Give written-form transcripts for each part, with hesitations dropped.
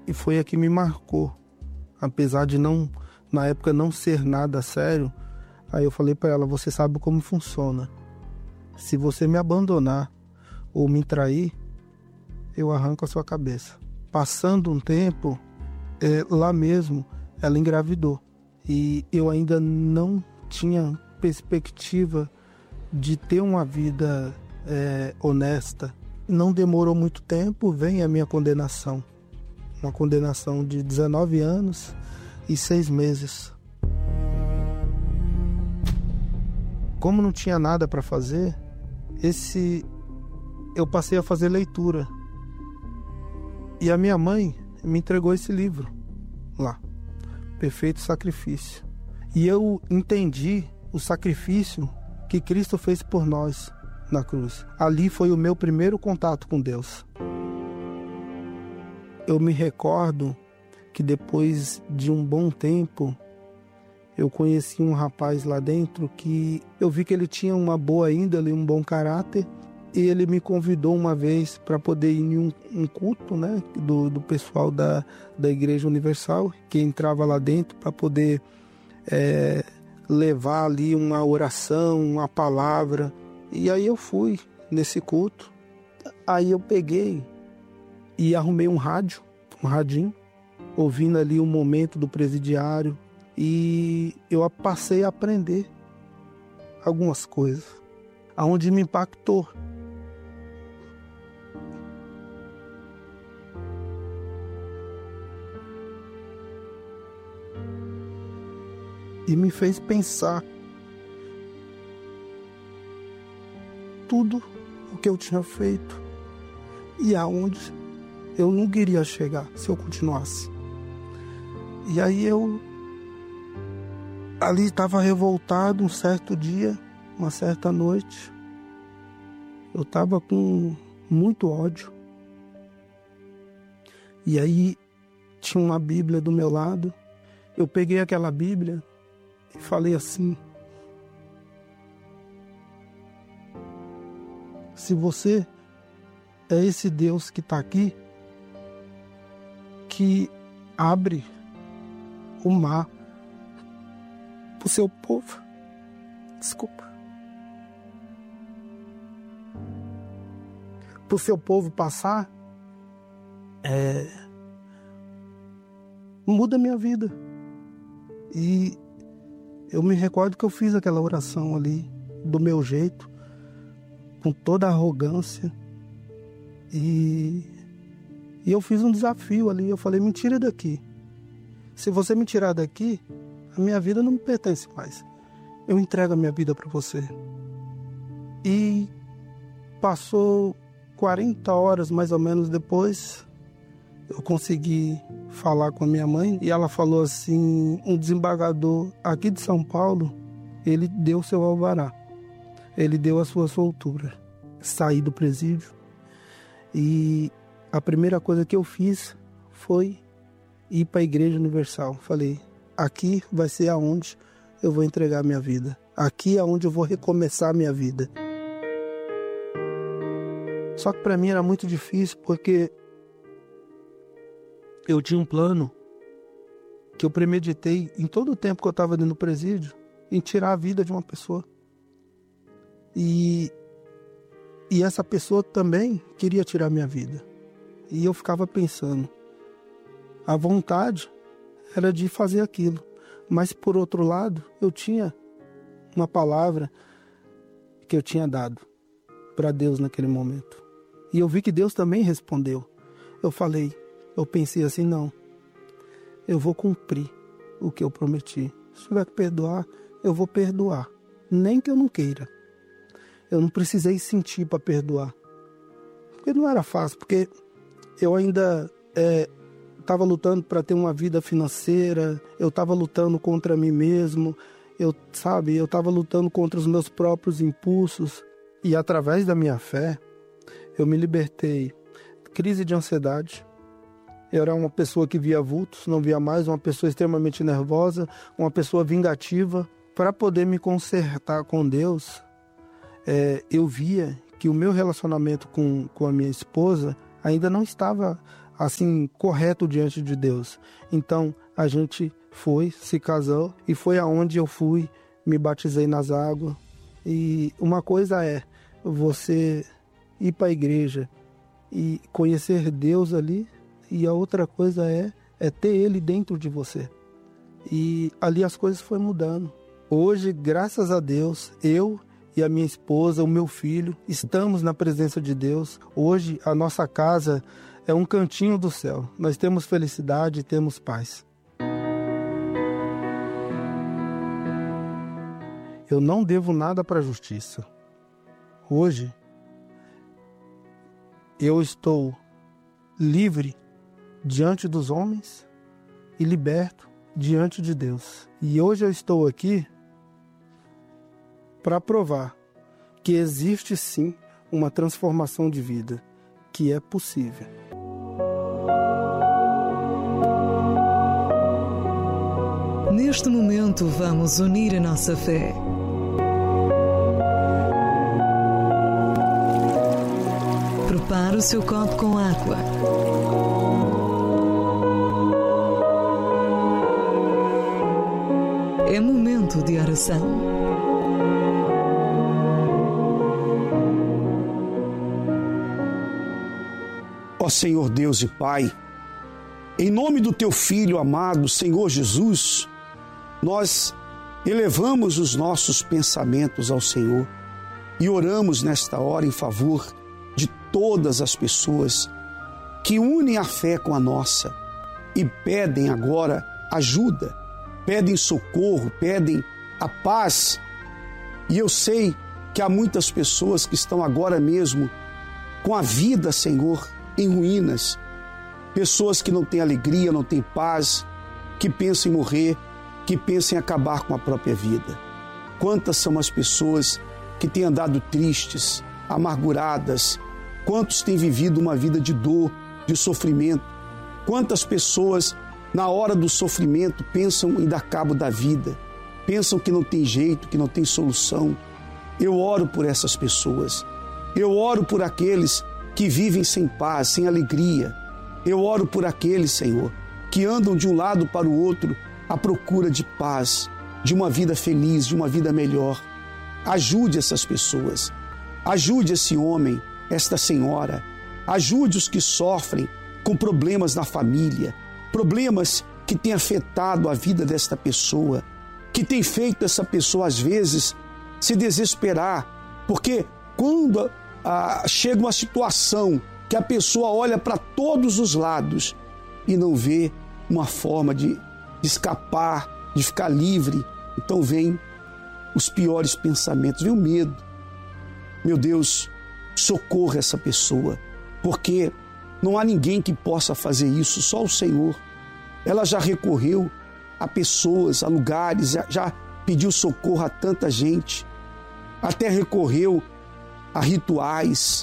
E foi a que me marcou. Apesar de não, na época, não ser nada sério, aí eu falei para ela, você sabe como funciona. Se você me abandonar ou me trair, eu arranco a sua cabeça. Passando um tempo, lá mesmo, ela engravidou. E eu ainda não tinha perspectiva de ter uma vida honesta. Não demorou muito tempo, vem a minha condenação. Uma condenação de 19 anos e 6 meses. Como não tinha nada para fazer, eu passei a fazer leitura. E a minha mãe me entregou esse livro lá, Perfeito Sacrifício. E eu entendi o sacrifício que Cristo fez por nós na cruz. Ali foi o meu primeiro contato com Deus. Eu me recordo que depois de um bom tempo, eu conheci um rapaz lá dentro que eu vi que ele tinha uma boa índole, um bom caráter, e ele me convidou uma vez para poder ir em um culto, né, do pessoal da Igreja Universal, que entrava lá dentro para poder levar ali uma oração, uma palavra. E aí eu fui nesse culto. Aí eu peguei e arrumei um radinho, ouvindo ali o momento do presidiário, e eu passei a aprender algumas coisas, aonde me impactou. E me fez pensar tudo o que eu tinha feito e aonde eu não queria chegar se eu continuasse. E aí eu ali estava revoltado um certo dia, uma certa noite. Eu estava com muito ódio. E aí tinha uma Bíblia do meu lado. Eu peguei aquela Bíblia e falei assim: se você é esse Deus que está aqui, que abre o mar para o seu povo, para o seu povo passar, muda a minha vida. E eu me recordo que eu fiz aquela oração ali, do meu jeito, com toda a arrogância, e eu fiz um desafio ali. Eu falei: me tira daqui. Se você me tirar daqui, a minha vida não me pertence mais. Eu entrego a minha vida para você. E passou 40 horas mais ou menos depois, eu consegui falar com a minha mãe, e ela falou assim: um desembargador aqui de São Paulo, ele deu seu alvará, ele deu a sua soltura. Saí do presídio e a primeira coisa que eu fiz foi ir para a Igreja Universal. Falei: aqui vai ser aonde eu vou entregar a minha vida, aqui é onde eu vou recomeçar a minha vida. Só que para mim era muito difícil, porque eu tinha um plano que eu premeditei em todo o tempo que eu estava dentro do presídio, em tirar a vida de uma pessoa. E essa pessoa também queria tirar a minha vida. E eu ficava pensando, a vontade era de fazer aquilo, mas por outro lado, eu tinha uma palavra que eu tinha dado para Deus naquele momento. E eu vi que Deus também respondeu. Eu pensei assim: não, eu vou cumprir o que eu prometi. Se tiver que perdoar, eu vou perdoar, nem que eu não queira. Eu não precisei sentir para perdoar, porque não era fácil, porque eu ainda estava lutando para ter uma vida financeira, eu estava lutando contra mim mesmo, eu estava lutando contra os meus próprios impulsos. E através da minha fé, eu me libertei. Crise de ansiedade. Eu era uma pessoa que via vultos, não via mais, uma pessoa extremamente nervosa, uma pessoa vingativa. Para poder me consertar com Deus, eu via que o meu relacionamento com a minha esposa ainda não estava assim, correto diante de Deus. Então, a gente foi, se casou, e foi aonde eu fui, me batizei nas águas. E uma coisa é você ir para a igreja e conhecer Deus ali, e a outra coisa é ter Ele dentro de você. E ali as coisas foram mudando. Hoje, graças a Deus, eu e a minha esposa, o meu filho, estamos na presença de Deus. Hoje, a nossa casa é um cantinho do céu. Nós temos felicidade e temos paz. Eu não devo nada para a justiça. Hoje, eu estou livre diante dos homens e liberto diante de Deus. E hoje eu estou aqui para provar que existe sim uma transformação de vida, que é possível. Neste momento vamos unir a nossa fé. Prepare o seu copo com água. É momento de oração. Ó Senhor Deus e Pai, em nome do Teu Filho amado, Senhor Jesus, nós elevamos os nossos pensamentos ao Senhor e oramos nesta hora em favor de todas as pessoas que unem a fé com a nossa e pedem agora ajuda, pedem socorro, pedem a paz. E eu sei que há muitas pessoas que estão agora mesmo com a vida, Senhor, em ruínas, pessoas que não têm alegria, não têm paz, que pensam em morrer, que pensam em acabar com a própria vida. Quantas são as pessoas que têm andado tristes, amarguradas, quantos têm vivido uma vida de dor, de sofrimento, quantas pessoas na hora do sofrimento pensam em dar cabo da vida, pensam que não tem jeito, que não tem solução. Eu oro por essas pessoas, eu oro por aqueles que vivem sem paz, sem alegria. Eu oro por aqueles, Senhor, que andam de um lado para o outro à procura de paz, de uma vida feliz, de uma vida melhor. Ajude essas pessoas, ajude esse homem, esta senhora, ajude os que sofrem com problemas na família, problemas que têm afetado a vida desta pessoa, que tem feito essa pessoa às vezes se desesperar, porque quando chega uma situação que a pessoa olha para todos os lados e não vê uma forma de escapar, de ficar livre, então vem os piores pensamentos, vem o medo. Meu Deus, socorra essa pessoa, porque não há ninguém que possa fazer isso, só o Senhor. Ela já recorreu a pessoas, a lugares, já pediu socorro a tanta gente, até recorreu a rituais,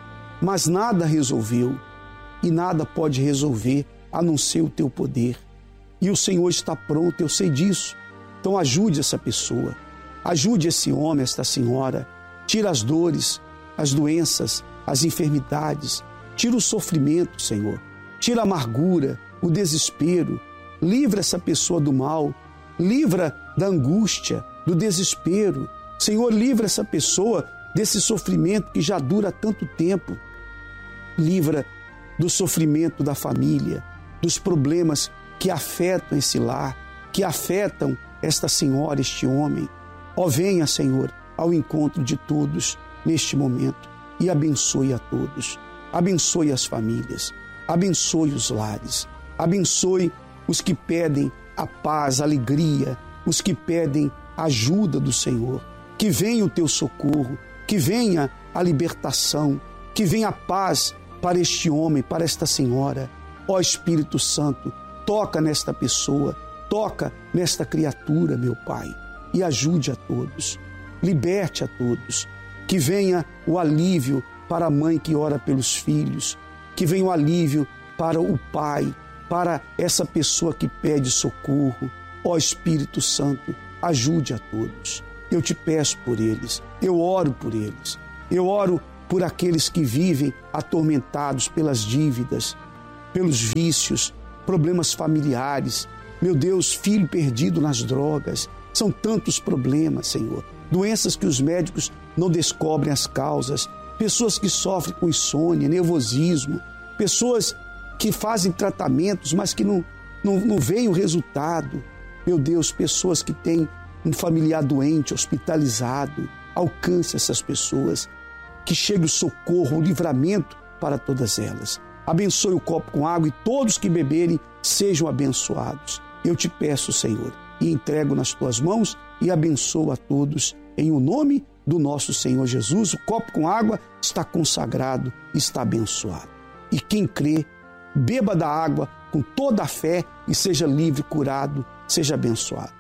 mas nada resolveu e nada pode resolver a não ser o Teu poder. E o Senhor está pronto, eu sei disso. Então ajude essa pessoa, ajude esse homem, esta senhora, tira as dores, as doenças, as enfermidades, tira o sofrimento, Senhor, tira a amargura, o desespero, livra essa pessoa do mal, livra da angústia, do desespero. Senhor, livra essa pessoa desse sofrimento que já dura tanto tempo. Livra do sofrimento da família, dos problemas que afetam esse lar, que afetam esta senhora, este homem. Ó, venha, Senhor, ao encontro de todos neste momento e abençoe a todos. Abençoe as famílias, abençoe os lares, abençoe os que pedem a paz, a alegria, os que pedem a ajuda do Senhor. Que venha o Teu socorro, que venha a libertação, que venha a paz para este homem, para esta senhora. Ó Espírito Santo, toca nesta pessoa, toca nesta criatura, meu Pai, e ajude a todos, liberte a todos. Que venha o alívio para a mãe que ora pelos filhos, que venha o alívio para o pai, para essa pessoa que pede socorro. Ó Espírito Santo, ajude a todos. Eu te peço por eles, eu oro por eles, eu oro por aqueles que vivem atormentados pelas dívidas, pelos vícios, problemas familiares. Meu Deus, filho perdido nas drogas. São tantos problemas, Senhor. Doenças que os médicos não descobrem as causas. Pessoas que sofrem com insônia, nervosismo. Pessoas que fazem tratamentos, mas que não veem o resultado. Meu Deus, pessoas que têm um familiar doente, hospitalizado. Alcance essas pessoas. Que chegue o socorro, o livramento para todas elas. Abençoe o copo com água e todos que beberem sejam abençoados. Eu te peço, Senhor, e entrego nas tuas mãos e abençoo a todos. Em o nome do nosso Senhor Jesus, o copo com água está consagrado, está abençoado. E quem crê, beba da água com toda a fé e seja livre, curado, seja abençoado.